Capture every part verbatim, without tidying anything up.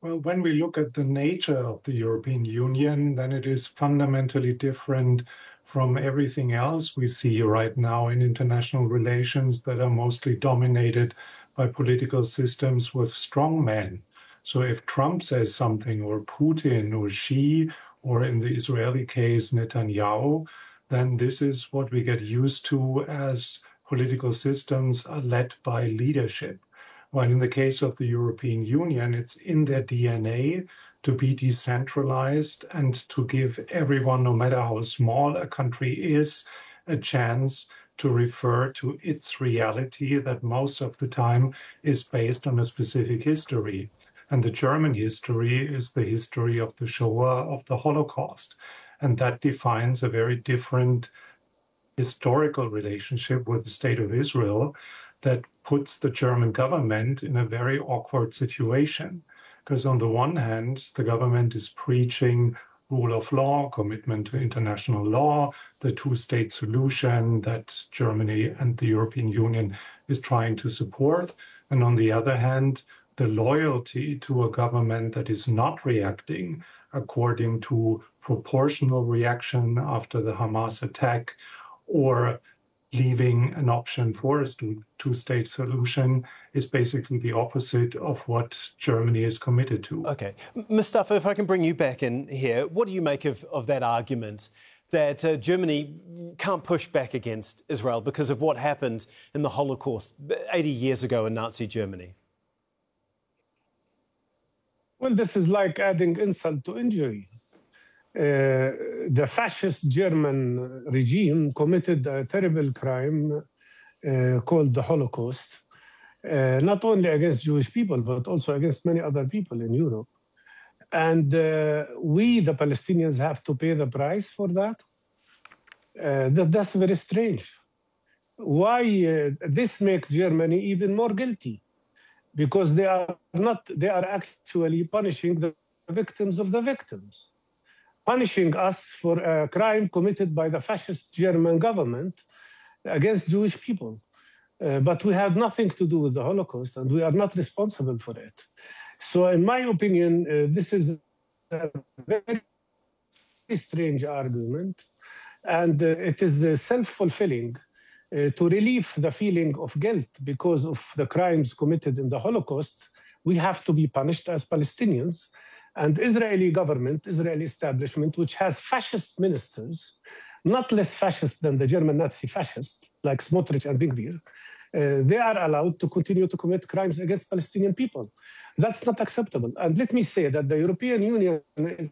Well, when we look at the nature of the European Union, then it is fundamentally different from everything else we see right now in international relations that are mostly dominated by political systems with strongmen. So if Trump says something, or Putin, or Xi, or in the Israeli case, Netanyahu, then this is what we get used to as political systems are led by leadership. While in the case of the European Union, it's in their D N A to be decentralized and to give everyone, no matter how small a country is, a chance to refer to its reality that most of the time is based on a specific history. And the German history is the history of the Shoah, of the Holocaust. And that defines a very different historical relationship with the State of Israel that puts the German government in a very awkward situation. Because on the one hand, the government is preaching rule of law, commitment to international law, the two-state solution that Germany and the European Union is trying to support. And on the other hand, the loyalty to a government that is not reacting according to proportional reaction after the Hamas attack, or leaving an option for a two-state solution, is basically the opposite of what Germany is committed to. OK. Mustafa, if I can bring you back in here, what do you make of, of that argument that uh, Germany can't push back against Israel because of what happened in the Holocaust eighty years ago in Nazi Germany? Well, this is like adding insult to injury. Uh, the fascist German regime committed a terrible crime uh, called the Holocaust, uh, not only against Jewish people, but also against many other people in Europe. And uh, we, the Palestinians, have to pay the price for that. Uh, that that's very strange. Why? Uh, this makes Germany even more guilty, because they are not, they are actually punishing the victims of the victims. Punishing us for a crime committed by the fascist German government against Jewish people. Uh, but we had nothing to do with the Holocaust, and we are not responsible for it. So in my opinion, uh, this is a very strange argument, and uh, it is uh, self-fulfilling uh, to relieve the feeling of guilt because of the crimes committed in the Holocaust. We have to be punished as Palestinians. And Israeli government, Israeli establishment, which has fascist ministers, not less fascist than the German Nazi fascists, like Smotrich and Ben-Gvir, uh, they are allowed to continue to commit crimes against Palestinian people. That's not acceptable. And let me say that the European Union is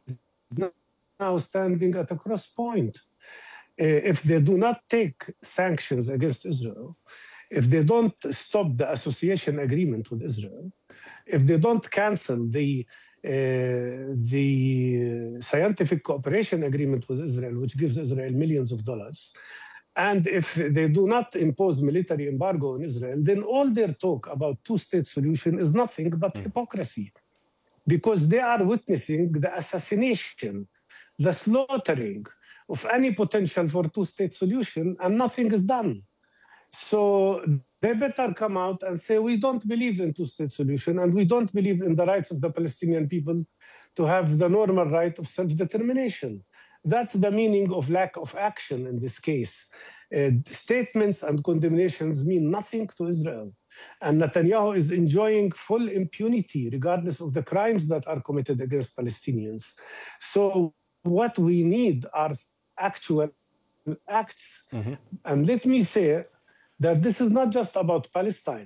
now standing at a cross point. Uh, if they do not take sanctions against Israel, if they don't stop the association agreement with Israel, if they don't cancel the Uh, the scientific cooperation agreement with Israel, which gives Israel millions of dollars, and if they do not impose military embargo on Israel, then all their talk about two-state solution is nothing but hypocrisy, because they are witnessing the assassination, the slaughtering of any potential for two-state solution, and nothing is done. So they better come out and say, we don't believe in two-state solution, and we don't believe in the rights of the Palestinian people to have the normal right of self-determination. That's the meaning of lack of action in this case. Uh, statements and condemnations mean nothing to Israel. And Netanyahu is enjoying full impunity, regardless of the crimes that are committed against Palestinians. So what we need are actual acts. Mm-hmm. And let me say that this is not just about Palestine.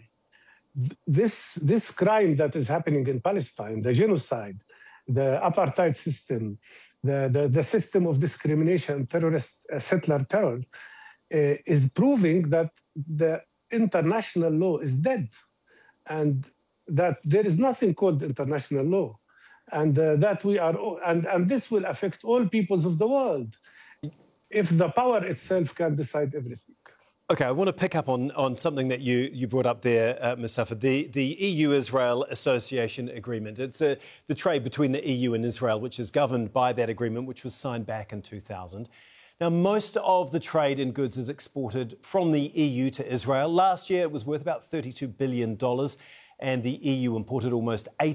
This, this crime that is happening in Palestine, the genocide, the apartheid system, the, the, the system of discrimination, terrorist, uh, settler terror, uh, is proving that the international law is dead, and that there is nothing called international law, and uh, that we are, and, and this will affect all peoples of the world if the power itself can decide everything. OK, I want to pick up on, on something that you, you brought up there, uh, Mustafa, the, the E U-Israel Association Agreement. It's uh, the trade between the E U and Israel, which is governed by that agreement, which was signed back in two thousand. Now, most of the trade in goods is exported from the E U to Israel. Last year, it was worth about thirty-two billion dollars, and the E U imported almost